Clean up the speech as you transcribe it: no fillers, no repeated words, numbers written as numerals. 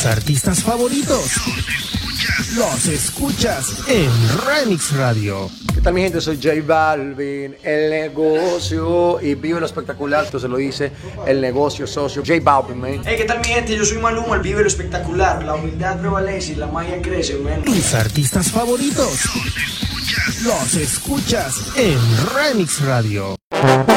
Tus artistas favoritos los escuchas en Remix Radio. ¿Qué tal mi gente? Soy J Balvin, el negocio, y vive lo espectacular, esto se lo dice el negocio socio, J Balvin, man. Hey, ¿qué tal mi gente? Yo soy Maluma, el vive lo espectacular, la humildad prevalece y la magia crece, man. Tus artistas favoritos los escuchas en Remix Radio.